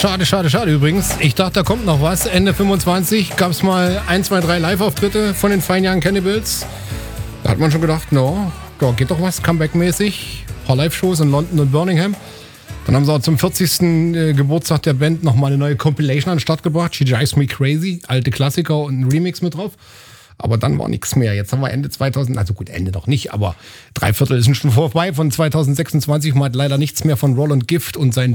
Schade übrigens. Ich dachte, da kommt noch was. Ende 25 gab es mal 1, 2, 3 Live-Auftritte von den Fine Young Cannibals. Da hat man schon gedacht, no, da geht doch was, Comeback-mäßig. Ein paar Live-Shows in London und Birmingham. Dann haben sie auch zum 40. Geburtstag der Band nochmal eine neue Compilation an den Start gebracht. She Drives Me Crazy, alte Klassiker und ein Remix mit drauf. Aber dann war nichts mehr. Jetzt haben wir Ende 2000, also gut, Ende noch nicht, aber 3/4 ist schon vorbei von 2026. Man hat leider nichts mehr von Roland Gift und seinen